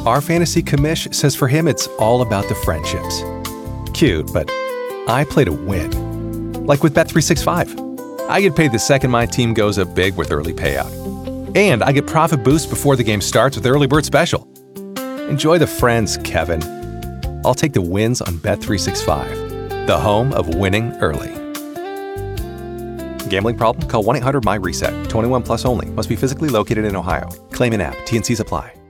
Our fantasy commish says for him it's all about the friendships. Cute, but I play to win. Like with Bet365. I get paid the second my team goes up big with early payout. And I get profit boost before the game starts with Early Bird Special. Enjoy the friends, Kevin. I'll take the wins on Bet365, the home of winning early. Gambling problem? Call 1-800-MY-RESET. 21 plus only. Must be physically located in Ohio. Claim in app. T&Cs apply.